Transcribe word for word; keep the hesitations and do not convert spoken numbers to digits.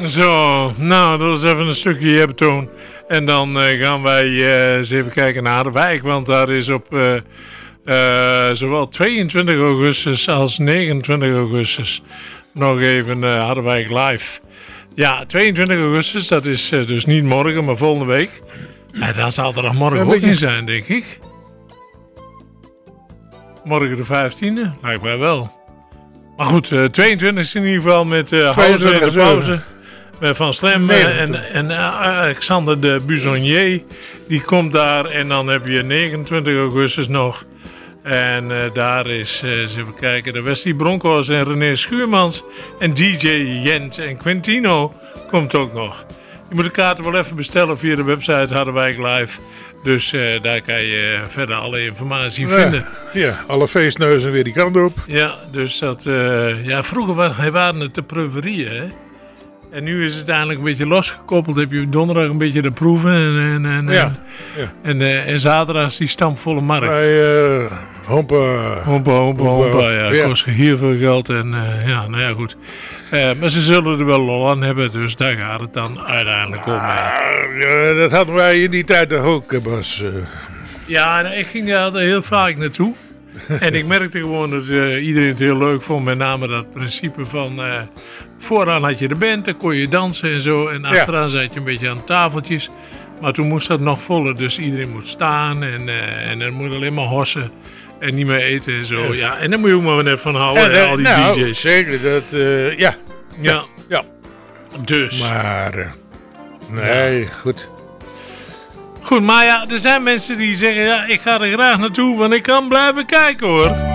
Zo, nou, dat is even een stukje Jeptoon. En dan uh, gaan wij uh, eens even kijken naar Harderwijk. Want daar is op uh, uh, zowel tweeëntwintig augustus als negenentwintig augustus nog even uh, Harderwijk live. Ja, tweeëntwintig augustus, dat is uh, dus niet morgen, maar volgende week. En dan zal er nog morgen ook in zijn, denk ik. Morgen de vijftiende, lijkt mij wel. Maar goed, uh, tweeëntwintig is in ieder geval met uh, Housen in de pauze. Van Slam en, en uh, Alexander de Buzonier. Die komt daar. En dan heb je negenentwintig augustus nog. En uh, daar is, uh, eens even kijken, de Wesley Broncos en René Schuurmans. En D J Jent en Quintino komt ook nog. Je moet de kaarten wel even bestellen via de website Harderwijk Live. Dus uh, daar kan je verder alle informatie ja, vinden. Ja, alle feestneuzen weer die kant op. Ja, dus dat... Uh, ja, vroeger waren, waren het de preuverieën, hè. En nu is het eigenlijk een beetje losgekoppeld. Heb je donderdag een beetje de proeven. En, en, en, ja, ja. en, uh, en zaterdag is die stampvolle markt. Bij uh, Hompa. Hompa, hompa, hompa. Ja, ja. Kost heel veel geld. En uh, ja, nou ja, goed. Uh, maar ze zullen er wel lol aan hebben. Dus daar gaat het dan uiteindelijk om. Ja, dat hadden wij in die tijd toch ook, Bas. Uh. Ja, ik ging daar heel vaak naartoe. En ik merkte gewoon dat uh, iedereen het heel leuk vond. Met name dat principe van... Uh, vooraan had je de band, dan kon je dansen en zo. En achteraan ja. zat je een beetje aan tafeltjes. Maar toen moest dat nog voller. Dus iedereen moet staan. En, uh, en er moet alleen maar hossen. En niet meer eten en zo. Ja. Ja, en daar moet je ook maar net van houden. Ja, ja, al die nou, D J's. Zeker, dat... Uh, ja. Ja. ja. Ja. Dus. Maar... Uh, nee, ja. goed. Goed, maar ja, er zijn mensen die zeggen... Ja, ik ga er graag naartoe, want ik kan blijven kijken, hoor.